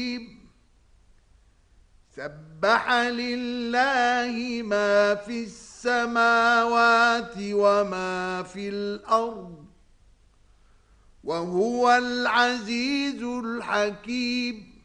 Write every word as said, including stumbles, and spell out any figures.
سبح لله ما في السماوات وما في الأرض وهو العزيز الحكيم